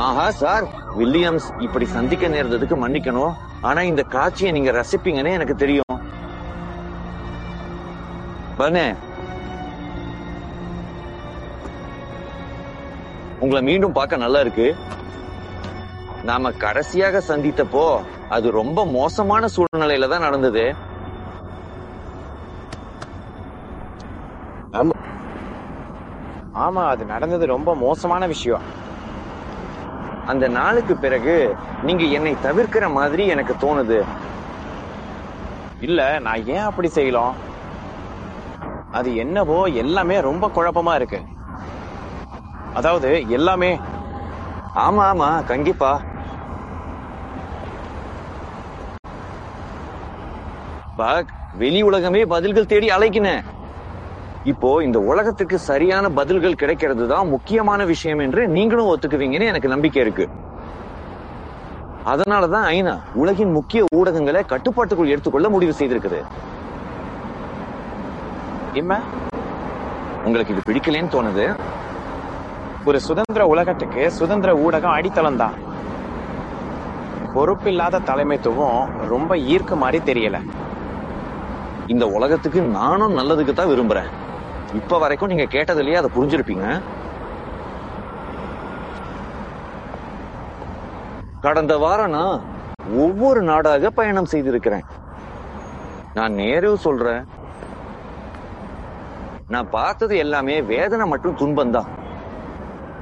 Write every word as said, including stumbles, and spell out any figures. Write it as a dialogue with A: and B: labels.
A: ஆஹா sir, Williams, இப்படி சந்திக்க நேர்ந்ததுக்கு மன்னிக்கணும். ஆனா இந்த காட்சியை நீங்க ரசிப்பீங்கன்னு எனக்கு தெரியும். பனே, உங்களை மீண்டும் பார்க்க நல்லா இருக்கு. நாம கடைசியாக சந்தித்தப்போ அது ரொம்ப மோசமான சூழ்நிலையில தான் நடந்தது.
B: ஆமா, அது நடந்தது ரொம்ப மோசமான விஷயம்.
A: அந்த நாளுக்கு பிறகு நீங்க என்னை தவிர்க்கிற மாதிரி எனக்கு தோணுது.
B: இல்ல, நான் ஏன் அப்படி செய்யலாம்? அது என்னவோ எல்லாமே ரொம்ப குழப்பமா இருக்கு. அதாவது எல்லாமே.
A: ஆமா ஆமா, கண்டிப்பா. பாக், வெளி உலகமே பதில்கள் தேடி அலைக்கினேன். இப்போ இந்த உலகத்துக்கு சரியான பதில்கள் கிடைக்கிறது தான் முக்கியமான விஷயம் என்று நீங்களும் ஒத்துக்குவீங்கன்னு எனக்கு நம்பிக்கை இருக்கு. அதனாலதான் ஐநா உலகின் முக்கிய ஊடகங்களை கட்டுப்பாட்டுக்குள் எடுத்துக்கொள்ள முடிவு செய்திருக்குது. உங்களுக்கு இது பிடிக்கலன்னு தோணுது?
B: ஒரு சுதந்திர உலகத்துக்கு சுதந்திர ஊடகம் அடித்தளம் தான். பொறுப்பில்லாத தலைமைத்துவம் ரொம்ப ஈர்க்க மாதிரி தெரியல.
A: இந்த உலகத்துக்கு நானும் நல்லதுக்கு தான் விரும்புறேன். இப்ப வரைக்கும் நீங்க கேட்டதுலயே அதை புரிஞ்சிருப்பீங்க. கடந்த வாரம் நான் ஒவ்வொரு நாடாக பயணம் செய்திருக்கிறேன். நான் நேரு சொல்றேன், நான் பார்த்தது எல்லாமே வேதனை மற்றும் துன்பம் தான்.